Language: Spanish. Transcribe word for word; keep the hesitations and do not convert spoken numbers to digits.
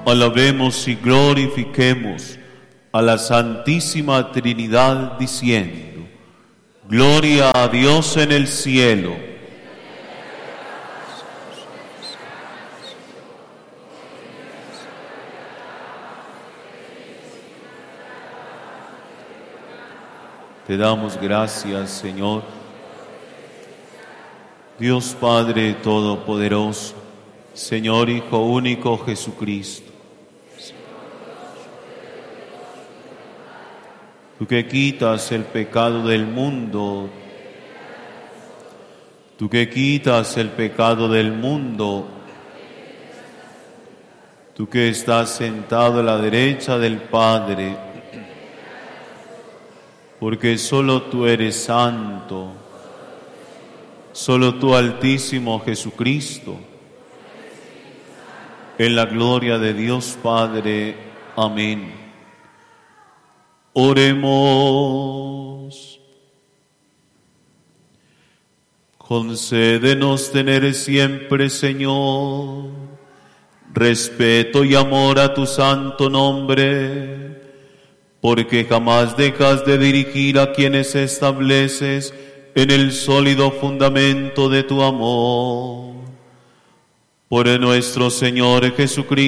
alabemos y glorifiquemos a la Santísima Trinidad diciendo: Gloria a Dios en el cielo. Te damos gracias, Señor, Dios Padre Todopoderoso, Señor Hijo único Jesucristo. Tú que quitas el pecado del mundo, tú que quitas el pecado del mundo, tú que estás sentado a la derecha del Padre, porque solo tú eres santo, solo tú, Altísimo Jesucristo, en la gloria de Dios Padre. Amén. Oremos. Concédenos tener siempre, Señor, respeto y amor a tu santo nombre, porque jamás dejas de dirigir a quienes estableces en el sólido fundamento de tu amor. Por nuestro Señor Jesucristo,